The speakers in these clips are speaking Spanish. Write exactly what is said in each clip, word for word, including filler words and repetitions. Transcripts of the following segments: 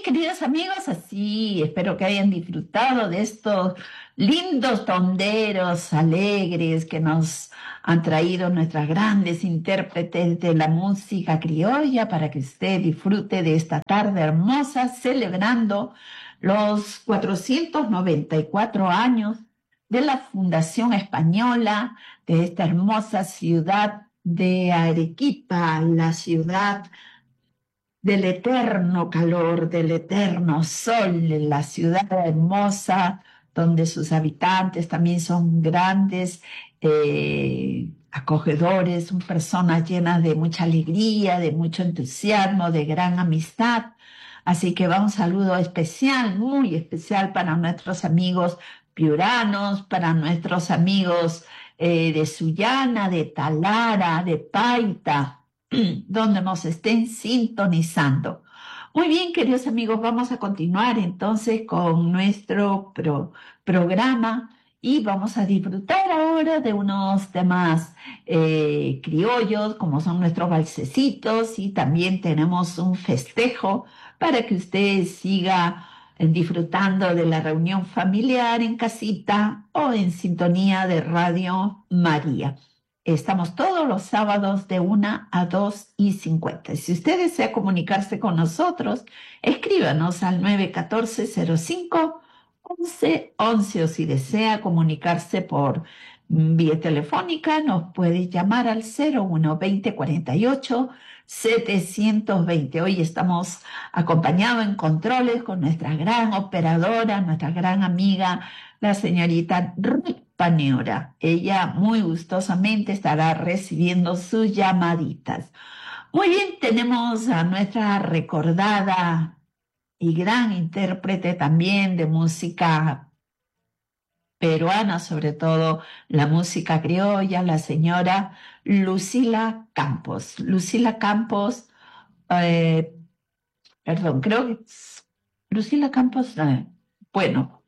queridos amigos, así espero que hayan disfrutado de estos lindos tonderos alegres que nos han traído nuestras grandes intérpretes de la música criolla para que usted disfrute de esta tarde hermosa celebrando los cuatrocientos noventa y cuatro años de la Fundación Española de esta hermosa ciudad de Arequipa, la ciudad del eterno calor, del eterno sol, la ciudad hermosa, donde sus habitantes también son grandes, eh, acogedores, son personas llenas de mucha alegría, de mucho entusiasmo, de gran amistad. Así que va un saludo especial, muy especial para nuestros amigos piuranos, para nuestros amigos eh, de Sullana, de Talara, de Paita, donde nos estén sintonizando. Muy bien, queridos amigos, vamos a continuar entonces con nuestro pro programa y vamos a disfrutar ahora de unos temas eh, criollos, como son nuestros valsecitos, y también tenemos un festejo para que usted siga disfrutando de la reunión familiar en casita o en sintonía de Radio María. Estamos todos los sábados de una a dos y cincuenta. Si usted desea comunicarse con nosotros, escríbanos al nueve uno cuatro cero cinco once once o si desea comunicarse por vía telefónica, nos puede llamar al cero uno veinte cuarenta y ocho setecientos veinte. Hoy estamos acompañados en controles con nuestra gran operadora, nuestra gran amiga, la señorita Ruth Paniora. Ella muy gustosamente estará recibiendo sus llamaditas. Muy bien, tenemos a nuestra recordada y gran intérprete también de música peruana, sobre todo la música criolla, la señora Lucila Campos. Lucila Campos, eh, perdón, creo que es Lucila Campos, eh, bueno,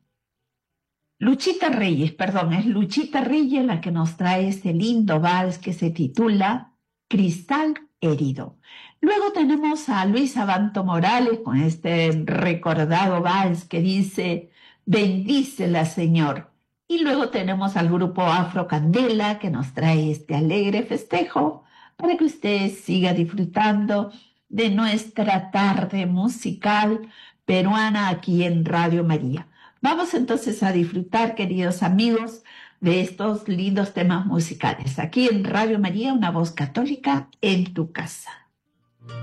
Luchita Reyes, perdón, es Luchita Reyes la que nos trae este lindo vals que se titula Cristal Herido. Luego tenemos a Luis Abanto Morales con este recordado vals que dice Bendícela, Señor. Y luego tenemos al grupo Afro Candela que nos trae este alegre festejo para que usted siga disfrutando de nuestra tarde musical peruana aquí en Radio María. Vamos entonces a disfrutar, queridos amigos, de estos lindos temas musicales. Aquí en Radio María, una voz católica en tu casa.